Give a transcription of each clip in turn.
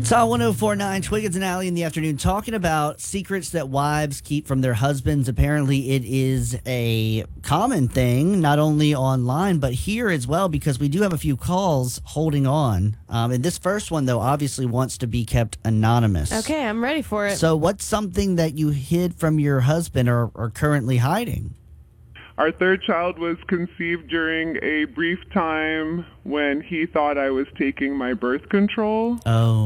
Saw 1049 Twiggins and Alley in the afternoon talking about secrets that wives keep from their husbands. Apparently, it is a common thing, not only online, but here as well, because we do have a few calls holding on. And this first one, though, obviously wants to be kept anonymous. Okay, I'm ready for it. So, what's something that you hid from your husband or are currently hiding? Our third child was conceived during a brief time when he thought I was taking my birth control.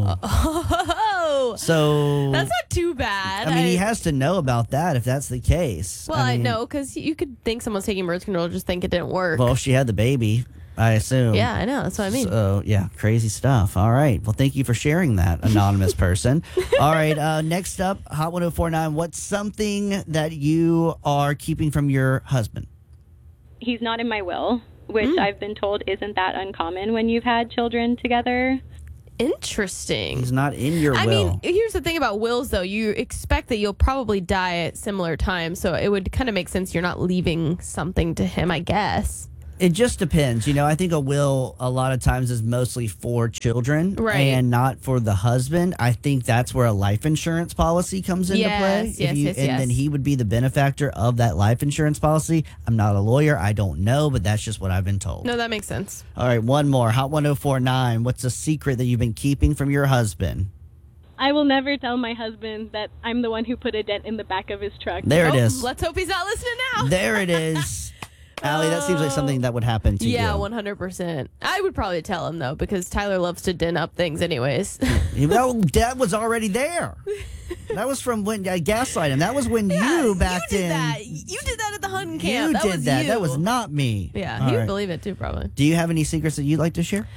Oh, So that's not too bad. I mean, he has to know about that if that's the case. Well, I I mean, know, because you could think someone's taking birth control, just think it didn't work. Well, she had the baby, I assume. Yeah, I know. That's what I mean. So, yeah, crazy stuff. All right. Well, thank you for sharing that, anonymous person. All right. Next up, Hot 1049. What's something that you are keeping from your husband? He's not in my will, which I've been told isn't that uncommon when you've had children together. Interesting. He's not in your will. I mean, here's the thing about wills, though. You expect that you'll probably die at similar times, so it would kind of make sense you're not leaving something to him, I guess. It just depends. You know, I think a will a lot of times is mostly for children and not for the husband. I think that's where a life insurance policy comes into play. Yes. And then he would be the benefactor of that life insurance policy. I'm not a lawyer. I don't know, but that's just what I've been told. No, that makes sense. All right, one more. Hot 1049. What's a secret that you've been keeping from your husband? I will never tell my husband that I'm the one who put a dent in the back of his truck. There it is. Let's hope he's not listening now. There it is. Allie, that seems like something that would happen to you. Yeah, 100%. I would probably tell him, though, because Tyler loves to dent up things anyways. That was already there. That was from when I gaslight him. That was when you backed in. You did that at the hunting camp. You did that. That was not me. Yeah, All he would right. believe it too, probably. Do you have any secrets that you'd like to share?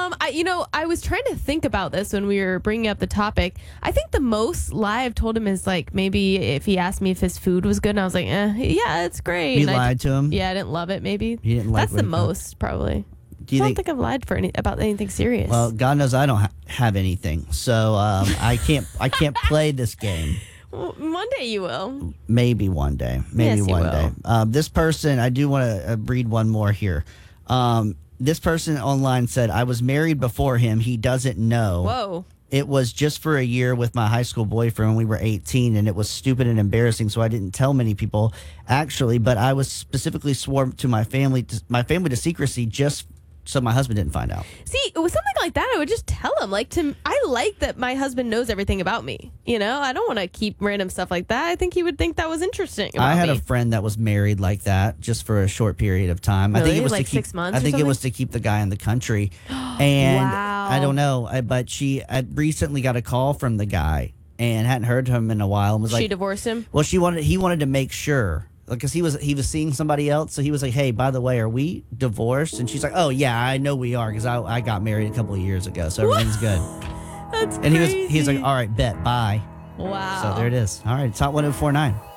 I was trying to think about this when we were bringing up the topic. I think the most lie I've told him is like maybe if he asked me if his food was good, and I was like, yeah, it's great. You And lied to him? Yeah, I didn't love it. Maybe You didn't like that's what the he cooked? most probably. Do you I don't think I've lied for about anything serious. Well, God knows I don't have anything, so I can't play this game. Well, one day you will. Maybe one day. Maybe Yes, you one will. day. This person, I do want to read one more here. This person online said, I was married before him. He doesn't know. Whoa. It was just for a year with my high school boyfriend when we were 18, and it was stupid and embarrassing, so I didn't tell many people, actually, but I was specifically sworn to my family to secrecy just so my husband didn't find out. See, with something like that, I would just tell him. I like that my husband knows everything about me. You know, I don't want to keep random stuff like that. I think he would think that was interesting about I had me. a friend that was married like that just for a short period of time. I Really? think it was Like to keep, 6 months I or think it was something? to keep the guy in the country. And Wow. I don't know, but I recently got a call from the guy and hadn't heard from him in a while and was She like, divorced him? well, he wanted to make sure. Because he was seeing somebody else, so he was like, "Hey, by the way, are we divorced?" And she's like, "Oh yeah, I know we are because I got married a couple of years ago, so everything's good." That's And crazy. he's like, "All right, bet, bye." Wow. So there it is. All right, it's Hot 1049.